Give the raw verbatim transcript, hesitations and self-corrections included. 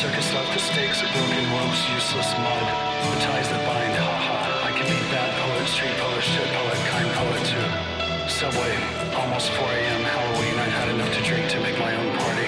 circus left the stakes of broken ropes, useless mud. The ties that bind, haha. I can be bad poet, street poet, shit poet, kind poet too. Subway, almost four a.m. Halloween. I've had enough to drink to make my own party.